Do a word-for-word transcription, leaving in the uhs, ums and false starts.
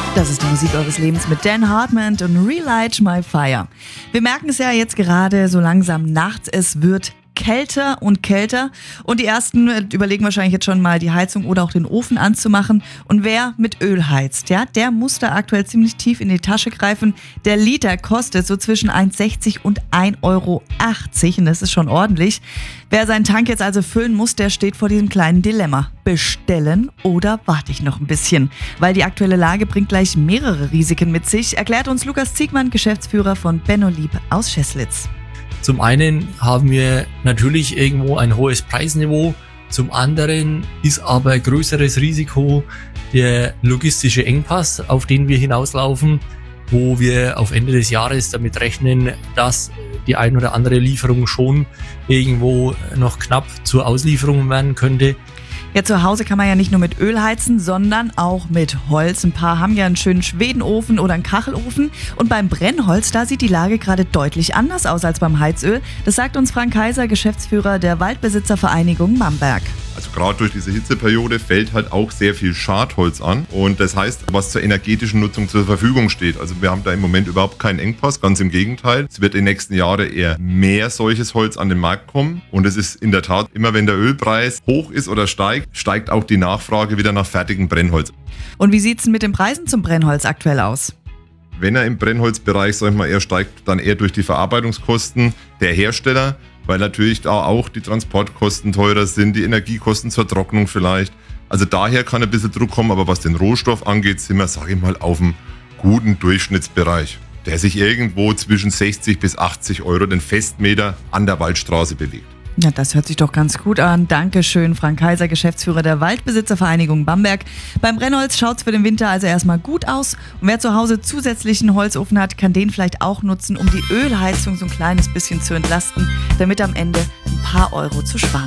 Das ist die Musik eures Lebens mit Dan Hartman und Relight My Fire. Wir merken es ja jetzt gerade so langsam nachts, es wird kälter und kälter und die ersten überlegen wahrscheinlich jetzt schon mal die Heizung oder auch den Ofen anzumachen. Und wer mit Öl heizt, ja, der muss da aktuell ziemlich tief in die Tasche greifen. Der Liter kostet so zwischen eins Euro sechzig und ein Euro achtzig und das ist schon ordentlich. Wer seinen Tank jetzt also füllen muss, der steht vor diesem kleinen Dilemma. Bestellen oder warte ich noch ein bisschen? Weil die aktuelle Lage bringt gleich mehrere Risiken mit sich, erklärt uns Lukas Ziegmann, Geschäftsführer von Benno Lieb aus Scheßlitz. Zum einen haben wir natürlich irgendwo ein hohes Preisniveau, zum anderen ist aber ein größeres Risiko der logistische Engpass, auf den wir hinauslaufen, wo wir auf Ende des Jahres damit rechnen, dass die ein oder andere Lieferung schon irgendwo noch knapp zur Auslieferung werden könnte. Ja, zu Hause kann man ja nicht nur mit Öl heizen, sondern auch mit Holz. Ein paar haben ja einen schönen Schwedenofen oder einen Kachelofen. Und beim Brennholz, da sieht die Lage gerade deutlich anders aus als beim Heizöl. Das sagt uns Frank Kaiser, Geschäftsführer der Waldbesitzervereinigung Bamberg. Also gerade durch diese Hitzeperiode fällt halt auch sehr viel Schadholz an. Und das heißt, was zur energetischen Nutzung zur Verfügung steht. Also wir haben da im Moment überhaupt keinen Engpass, ganz im Gegenteil. Es wird in den nächsten Jahren eher mehr solches Holz an den Markt kommen. Und es ist in der Tat, immer wenn der Ölpreis hoch ist oder steigt, steigt auch die Nachfrage wieder nach fertigem Brennholz. Und wie sieht es mit den Preisen zum Brennholz aktuell aus? Wenn er im Brennholzbereich, sag ich mal, eher steigt, dann eher durch die Verarbeitungskosten der Hersteller, weil natürlich da auch die Transportkosten teurer sind, die Energiekosten zur Trocknung vielleicht. Also daher kann ein bisschen Druck kommen, aber was den Rohstoff angeht, sind wir, sage ich mal, auf einem guten Durchschnittsbereich, der sich irgendwo zwischen sechzig bis achtzig Euro den Festmeter an der Waldstraße bewegt. Ja, das hört sich doch ganz gut an. Dankeschön, Frank Kaiser, Geschäftsführer der Waldbesitzervereinigung Bamberg. Beim Brennholz schaut's für den Winter also erstmal gut aus. Und wer zu Hause zusätzlichen Holzofen hat, kann den vielleicht auch nutzen, um die Ölheizung so ein kleines bisschen zu entlasten, damit am Ende ein paar Euro zu sparen